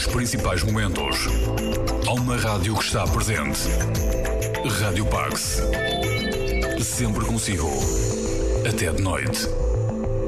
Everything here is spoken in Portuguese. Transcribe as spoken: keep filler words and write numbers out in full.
os principais momentos. Há uma rádio que está presente. Rádio Pax. Sempre consigo. Até de noite.